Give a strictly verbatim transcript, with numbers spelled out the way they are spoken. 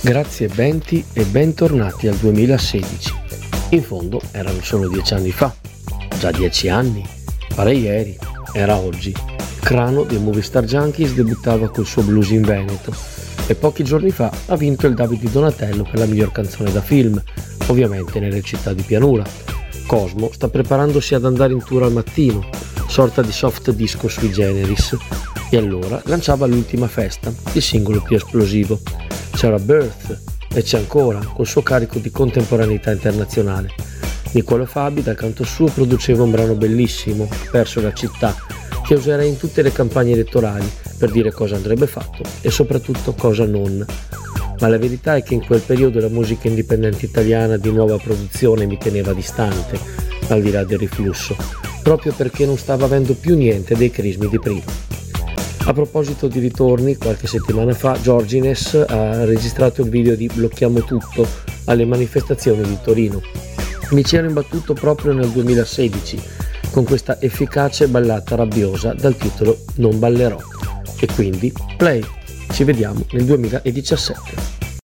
Grazie Benti e bentornati al duemilasedici. In fondo erano solo dieci anni fa. Già dieci anni? Pare ieri. Era oggi. Crano dei Movie Star Junkies debuttava col suo Blues in Veneto e pochi giorni fa ha vinto il David di Donatello per la miglior canzone da film, ovviamente nelle città di pianura. Cosmo sta preparandosi ad andare in tour al mattino, sorta di soft disco sui generis, e allora lanciava L'ultima festa, il singolo più esplosivo. C'era Birth e c'è ancora, col suo carico di contemporaneità internazionale. Niccolò Fabi dal canto suo produceva un brano bellissimo, Perso la città, che userei in tutte le campagne elettorali per dire cosa andrebbe fatto e soprattutto cosa non. Ma la verità è che in quel periodo la musica indipendente italiana di nuova produzione mi teneva distante, al di là del riflusso, proprio perché non stava avendo più niente dei crismi di prima. A proposito di ritorni, qualche settimana fa Giorgines ha registrato il video di Blocchiamo tutto alle manifestazioni di Torino. Mi ci ero imbattuto proprio nel duemilasedici con questa efficace ballata rabbiosa dal titolo Non ballerò. E quindi play, ci vediamo nel duemiladiciassette.